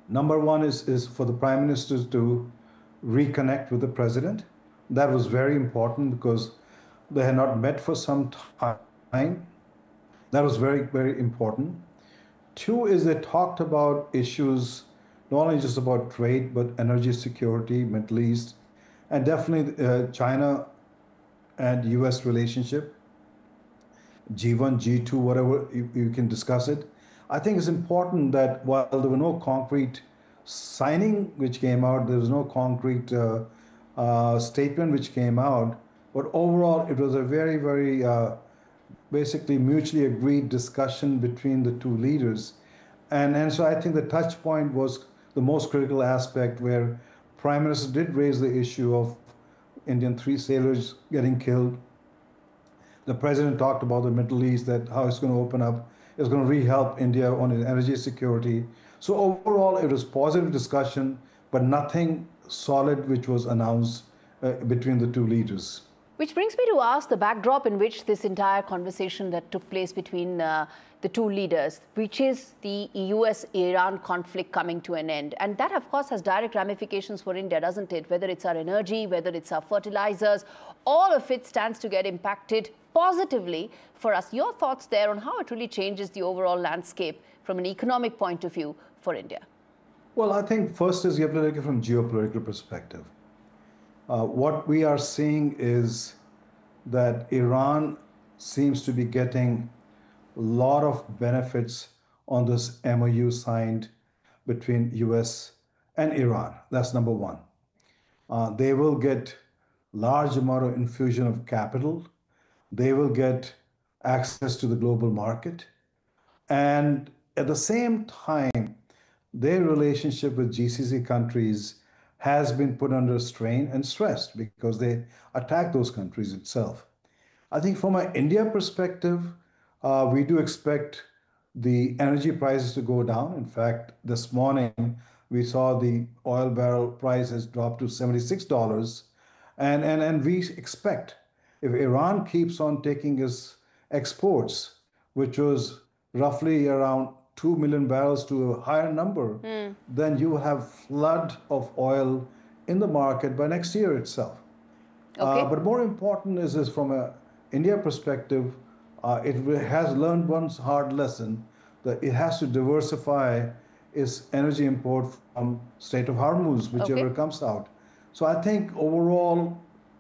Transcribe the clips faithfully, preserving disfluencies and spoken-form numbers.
Number one is, is for the prime minister to reconnect with the president. That was very important because they had not met for some time. That was very, very important. Two is they talked about issues, not only just about trade, but energy security, Middle East, and definitely uh, China and U S relationship, G one, G two, whatever you, you can discuss it. I think it's important that while there were no concrete signing which came out, there was no concrete uh, uh, statement which came out, but overall it was a very, very uh, basically mutually agreed discussion between the two leaders. And, and so I think the touch point was the most critical aspect where Prime Minister did raise the issue of Indian three sailors getting killed. The president talked about the Middle East, that how it's going to open up, it's going to re-help India on energy security. So overall, it was positive discussion, but nothing solid which was announced uh, between the two leaders. Which brings me to ask the backdrop in which this entire conversation that took place between uh, the two leaders, which is the U S Iran conflict coming to an end. And that, of course, has direct ramifications for India, doesn't it? Whether it's our energy, whether it's our fertilizers, all of it stands to get impacted positively for us. Your thoughts there on how it really changes the overall landscape from an economic point of view for India? Well, I think first is you have to look at it from geopolitical perspective. Uh, what we are seeing is that Iran seems to be getting a lot of benefits on this M O U signed between U S and Iran. That's number one. Uh, they will get large amount of infusion of capital. They will get access to the global market. And at the same time, their relationship with G C C countries has been put under strain and stressed because they attack those countries itself. I think from an India perspective, uh, we do expect the energy prices to go down. In fact, this morning, we saw the oil barrel price has dropped to seventy-six dollars. And, and, and we expect if Iran keeps on taking its exports, which was roughly around two million barrels to a higher number, mm. then you have flood of oil in the market by next year itself. Okay. Uh, but more important is, is from an India perspective, uh, it has learned one hard lesson that it has to diversify its energy import from Strait of Hormuz, whichever okay. comes out. So I think overall,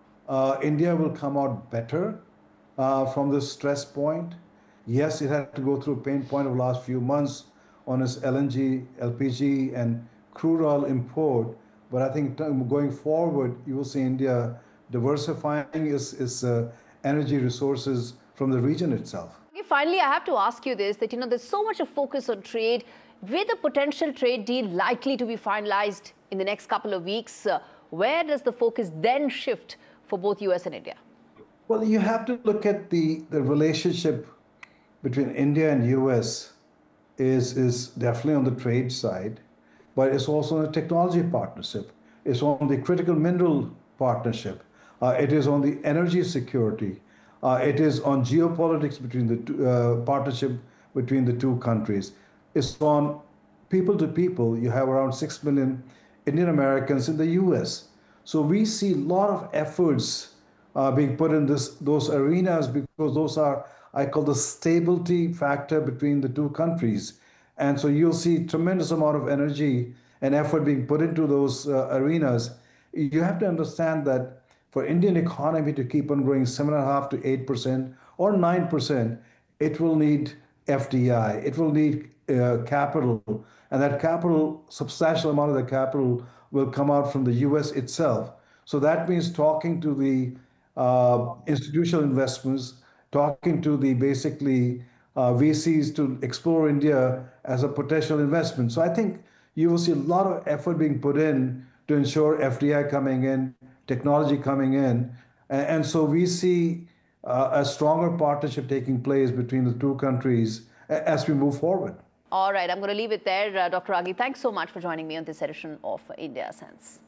uh, India will come out better uh, from this stress point. Yes, it had to go through a pain point of the last few months on its L N G, L P G, and crude oil import. But I think going forward, you will see India diversifying its, its uh, energy resources from the region itself. Okay, finally, I have to ask you this, that, you know, there's so much of focus on trade. With a potential trade deal likely to be finalized in the next couple of weeks, uh, where does the focus then shift for both U S and India? Well, you have to look at the, the relationship between India and U S is, is definitely on the trade side, but it's also on the technology partnership. It's on the critical mineral partnership. Uh, it is on the energy security. Uh, it is on geopolitics between the two, uh, partnership between the two countries. It's on people to people. You have around six million Indian Americans in the U S. So we see a lot of efforts uh, being put in this, those arenas because those are, I call the stability factor between the two countries. And so you'll see tremendous amount of energy and effort being put into those uh, arenas. You have to understand that for Indian economy to keep on growing seven point five to eight percent or nine percent, it will need F D I, it will need uh, capital, and that capital, substantial amount of the capital will come out from the U S itself. So that means talking to the uh, institutional investments, talking to the basically uh, V Cs to explore India as a potential investment. So I think you will see a lot of effort being put in to ensure F D I coming in, technology coming in. And, and so we see uh, a stronger partnership taking place between the two countries as we move forward. All right, I'm going to leave it there. Uh, Doctor Aghi, thanks so much for joining me on this edition of India Sense.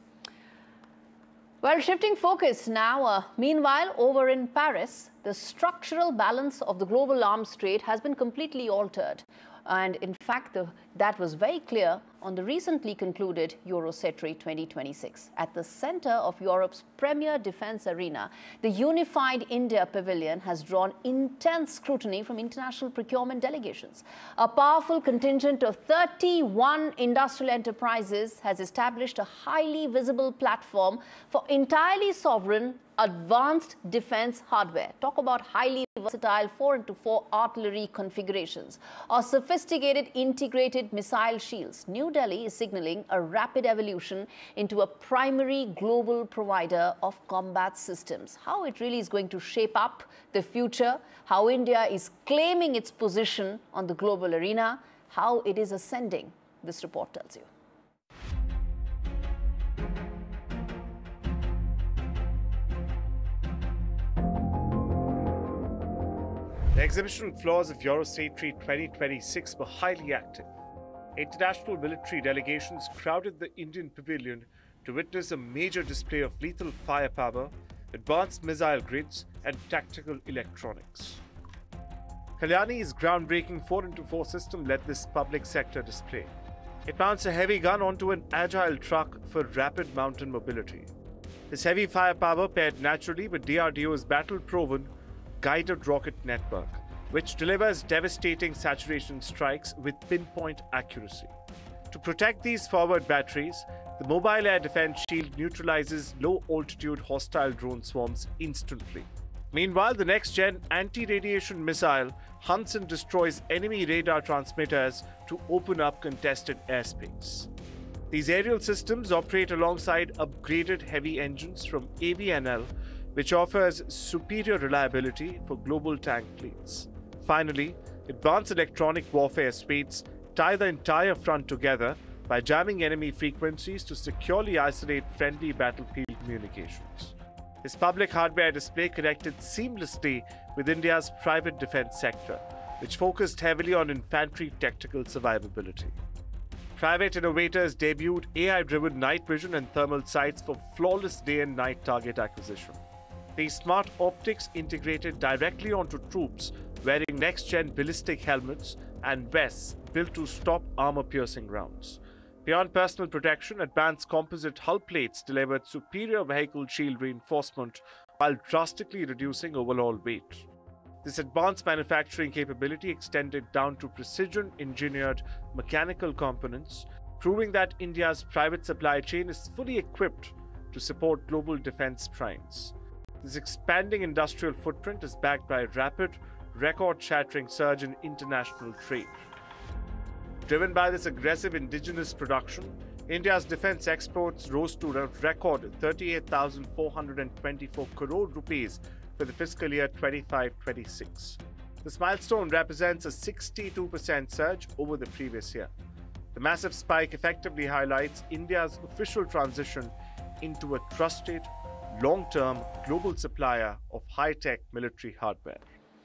Well, shifting focus now. Uh, meanwhile, over in Paris, the structural balance of the global arms trade has been completely altered. And in fact, the That was very clear on the recently concluded Eurosatory twenty twenty-six. At the center of Europe's premier defense arena, the Unified India Pavilion has drawn intense scrutiny from international procurement delegations. A powerful contingent of thirty-one industrial enterprises has established a highly visible platform for entirely sovereign advanced defense hardware. Talk about highly versatile four into four artillery configurations or sophisticated integrated missile shields. New Delhi is signaling a rapid evolution into a primary global provider of combat systems. How it really is going to shape up the future, how India is claiming its position on the global arena, how it is ascending, this report tells you. The exhibition floors of Eurosatory twenty twenty-six were highly active. International military delegations crowded the Indian pavilion to witness a major display of lethal firepower, advanced missile grids, and tactical electronics. Kalyani's groundbreaking four into four system led this public sector display. It mounts a heavy gun onto an agile truck for rapid mountain mobility. This heavy firepower paired naturally with D R D O's battle-proven guided rocket network, which delivers devastating saturation strikes with pinpoint accuracy. To protect these forward batteries, the Mobile Air Defense Shield neutralizes low-altitude hostile drone swarms instantly. Meanwhile, the next-gen anti-radiation missile hunts and destroys enemy radar transmitters to open up contested airspace. These aerial systems operate alongside upgraded heavy engines from A V N L, which offers superior reliability for global tank fleets. Finally, advanced electronic warfare suites tie the entire front together by jamming enemy frequencies to securely isolate friendly battlefield communications. This public hardware display connected seamlessly with India's private defense sector, which focused heavily on infantry tactical survivability. Private innovators debuted A I-driven night vision and thermal sights for flawless day and night target acquisition. These smart optics integrated directly onto troops wearing next-gen ballistic helmets and vests built to stop armor-piercing rounds. Beyond personal protection, advanced composite hull plates delivered superior vehicle shield reinforcement while drastically reducing overall weight. This advanced manufacturing capability extended down to precision-engineered mechanical components, proving that India's private supply chain is fully equipped to support global defense primes. This expanding industrial footprint is backed by a rapid, record-shattering surge in international trade. Driven by this aggressive indigenous production, India's defense exports rose to a record thirty-eight thousand four hundred twenty-four crore rupees for the fiscal year twenty-five twenty-six. This milestone represents a sixty-two percent surge over the previous year. The massive spike effectively highlights India's official transition into a trusted, long-term global supplier of high-tech military hardware.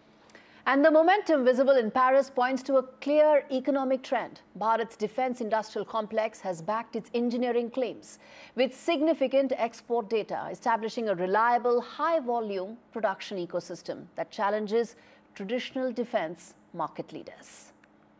And the momentum visible in Paris points to a clear economic trend. Bharat's defense industrial complex has backed its engineering claims with significant export data, establishing a reliable, high-volume production ecosystem that challenges traditional defense market leaders.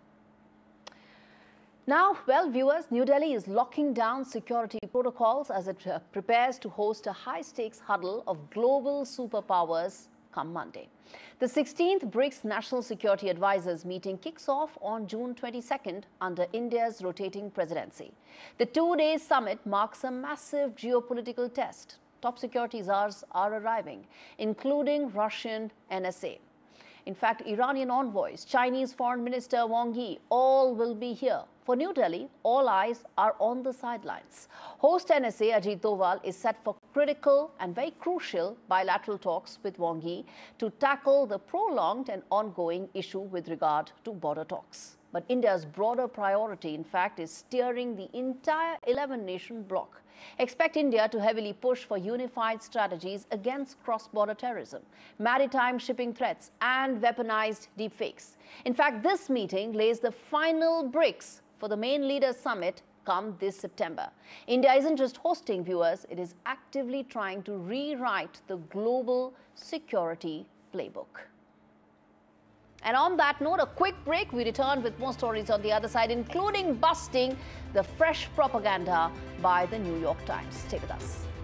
Now, well, viewers, New Delhi is locking down security protocols as it uh, prepares to host a high-stakes huddle of global superpowers come Monday. The sixteenth BRICS National Security Advisors meeting kicks off on June twenty-second under India's rotating presidency. The two-day summit marks a massive geopolitical test. Top security czars are arriving, including Russian N S A. In fact, Iranian envoys, Chinese Foreign Minister Wang Yi, all will be here. For New Delhi, all eyes are on the sidelines. Host N S A Ajit Doval is set for critical and very crucial bilateral talks with Wang Yi to tackle the prolonged and ongoing issue with regard to border talks. But India's broader priority, in fact, is steering the entire eleven-nation bloc. Expect India to heavily push for unified strategies against cross-border terrorism, maritime shipping threats, and weaponized deepfakes. In fact, this meeting lays the final bricks for the main leaders summit come this September. India isn't just hosting, viewers, it is actively trying to rewrite the global security playbook. And on that note, a quick break. We return with more stories on the other side, including busting the fresh propaganda by the New York Times. Stay with us.